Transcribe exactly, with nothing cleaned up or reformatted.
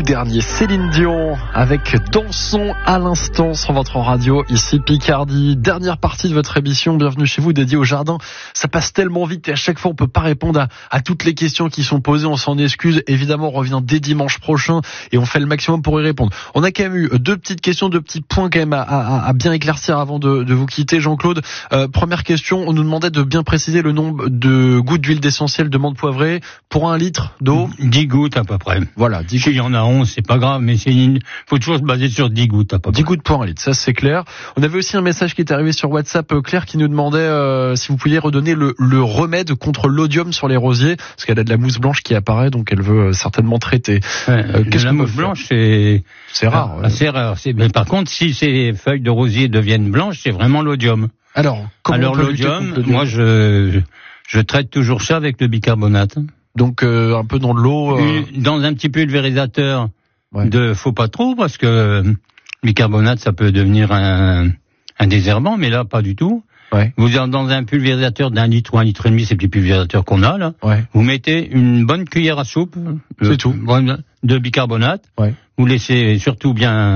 dernier. Céline Dion avec Dansons à l'instant sur votre radio, ici Picardie. Dernière partie de votre émission, bienvenue chez vous, dédiée au jardin. Ça passe tellement vite et à chaque fois on peut pas répondre à, à toutes les questions qui sont posées, on s'en excuse. Évidemment, on revient dès dimanche prochain et on fait le maximum pour y répondre. On a quand même eu deux petites questions, deux petits points quand même à, à, à bien éclaircir avant de, de vous quitter, Jean-Claude. Euh, première question, on nous demandait de bien préciser le nombre de gouttes d'huile d'essentiel de menthe poivrée pour un litre d'eau. dix gouttes à peu près. Voilà, dix S'il y en a onze, c'est pas grave, mais il faut toujours se baser sur dix gouttes à peu près. dix gouttes pour un litre, ça c'est clair. On avait aussi un message qui est arrivé sur WhatsApp, euh, Claire, qui nous demandait euh, si vous pouviez redonner le, le remède contre l'odium sur les rosiers, parce qu'elle a de la mousse blanche qui apparaît, donc elle veut euh, certainement traiter. Ouais, euh, qu'est-ce la qu'on mousse peut faire ? blanche, c'est C'est rare. Ah, c'est rare. C'est... Mais par contre, si ces feuilles de rosier deviennent blanches, c'est vraiment l'odium. Alors, comment Alors on peut lutter l'odium, contre l'odium ? moi je, je je traite toujours ça avec le bicarbonate. Donc euh, un peu dans de l'eau. Euh... Dans un petit pulvérisateur. Ouais. De faut pas trop parce que euh, bicarbonate ça peut devenir un, un désherbant, mais là pas du tout. Ouais. Vous êtes dans un pulvérisateur d'un litre ou un litre et demi, ces petits pulvérisateurs qu'on a là. Ouais. Vous mettez une bonne cuillère à soupe. C'est euh, tout. De bicarbonate. Ouais. Vous laissez surtout bien